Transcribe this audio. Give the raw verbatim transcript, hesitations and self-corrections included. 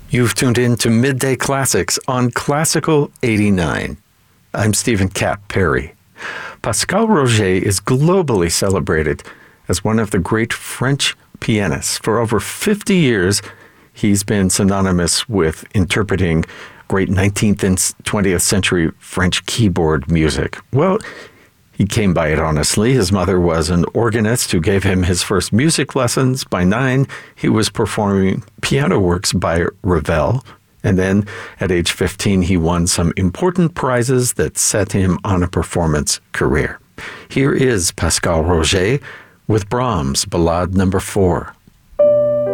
You've tuned in to Midday Classics on Classical eighty-nine. I'm Stephen Cap Perry. Pascal Roger is globally celebrated as one of the great French pianists. For over fifty years, he's been synonymous with interpreting great nineteenth and twentieth century French keyboard music. Well, he came by it honestly. His mother was an organist who gave him his first music lessons. By nine, he was performing piano works by Ravel. And then at age fifteen, he won some important prizes that set him on a performance career. Here is Pascal Roger with Brahms' Ballade Number Four.